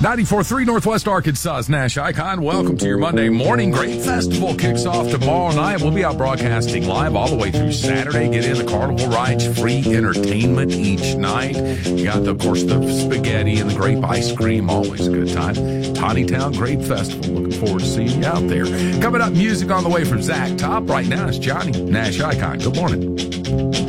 94.3 Northwest Arkansas's Nash Icon. Welcome to your Monday morning. Grape Festival kicks off tomorrow night. We'll be out broadcasting live all the way through Saturday. Get in the carnival rides, free entertainment each night. You got, of course, the spaghetti and the grape ice cream. Always a good time. Tawnytown Grape Festival. Looking forward to seeing you out there. Coming up, music on the way from Zach Top. Right now, it's Johnny, Nash Icon. Good morning.